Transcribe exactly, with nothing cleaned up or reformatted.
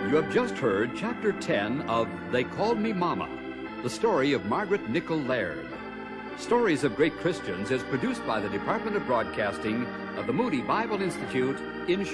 You have just heard Chapter ten of They Called Me Mama, the story of Margaret Nichol Laird. Stories of Great Christians is produced by the Department of Broadcasting of the Moody Bible Institute in Chicago.